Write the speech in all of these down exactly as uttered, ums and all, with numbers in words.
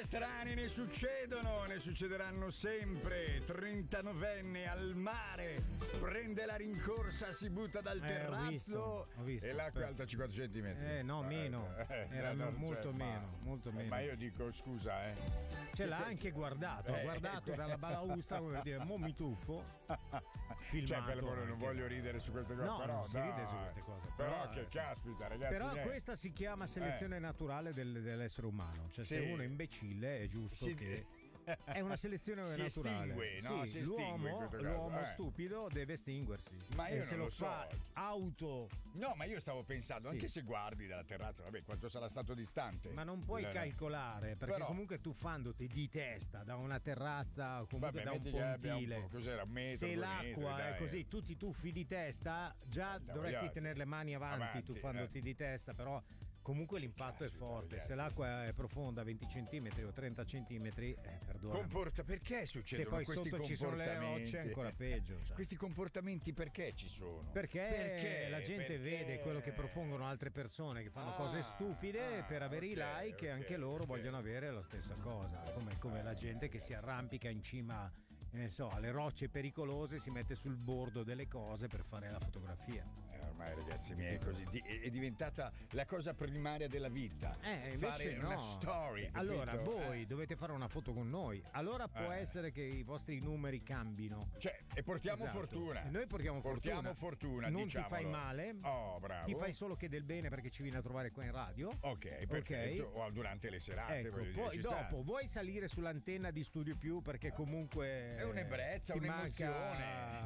strani ne succedono, ne succederanno sempre. trentanovenne al mare, prende la rincorsa, si butta dal Eh, terrazzo ho visto, ho visto. e l'acqua è alta cinquanta centimetri. Eh no, meno. Eh, Era no, molto cioè, meno, ma, molto meno. Ma io dico scusa, eh. Ce l'ha anche guardato, ha Eh, guardato eh, dalla balaustra come per dire, mo mi tuffo. Filmato Cioè, per l'amore, non anche. voglio ridere su queste cose, No, però non si dai. ride su queste cose. Però, Però, che eh, caspita, ragazzi. Però niente. questa si chiama selezione naturale del- dell'essere umano. Cioè, se Sì. uno è imbecille è giusto Si- che. È una selezione Si naturale. estingue, no? Sì, Si estingue in l'uomo, questo caso, l'uomo eh. stupido deve estinguersi. Ma io e non se lo lo so. fa auto. No, ma io stavo pensando, Sì. anche se guardi dalla terrazza, vabbè, quanto sarà stato distante. Ma non puoi Eh, calcolare, perché Però- comunque tu fandoti di testa da una terrazza o comunque Vabbè, da un metti che abbia un pontile. po', cos'era, un metro, se due l'acqua metri, dai. è così, tu ti tuffi di testa, già Eh, dovresti voglio- tenere le mani avanti, avanti, tuffandoti eh. di testa, però comunque l'impatto Caspita, è forte. ragazzi. Se l'acqua è profonda venti centimetri o trenta centimetri, eh, perdona. Comporta, perché Se succedono poi questi sotto ci sono le comportamenti? rocce è ancora peggio. Cioè. Questi comportamenti perché ci sono? Perché, Perché? la gente Perché? vede quello che propongono altre persone che fanno Ah, cose stupide ah, per avere ok, i like e ok, anche loro ok. vogliono avere la stessa cosa, come, come la gente che si arrampica in cima, che ne so, alle rocce pericolose, si mette sul bordo delle cose per fare la fotografia. Eh, ormai ragazzi miei è così di- è, è diventata la cosa primaria della vita. Eh, invece fare no. una story. Allora, capito? voi Eh. dovete fare una foto con noi. Allora può Eh. essere che i vostri numeri cambino. Cioè, e portiamo Esatto. fortuna. E noi portiamo fortuna. Portiamo fortuna, Non diciamolo. ti fai male. Oh, bravo. Ti fai solo che del bene perché ci vieni a trovare qua in radio. Ok, perfetto. O durante le serate, Ecco, voglio dire, poi ci dopo sta. vuoi salire sull'antenna di Studio Più perché comunque È un'ebbrezza, ti un'emozione.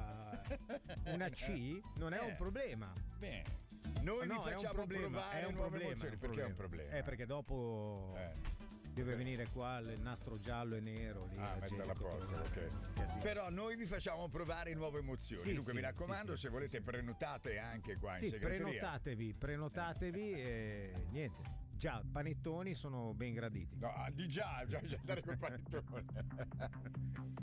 manca una C, non è Eh. un problema. Bene. Noi No, vi è un facciamo problema, provare è un nuove problema, emozioni. è un Perché è un problema. problema? Eh, perché dopo Eh. deve venire qua il nastro giallo e nero lì. Ah, la metterla a gente posto, controllare. ok. Casino. Però noi vi facciamo provare nuove emozioni. Sì, Dunque, sì, mi raccomando, sì, se sì, volete, sì. prenotate anche qua Sì, in segreteria. prenotatevi, prenotatevi e niente. Già, panettoni sono ben graditi. No, di già, già, già andare col panettone.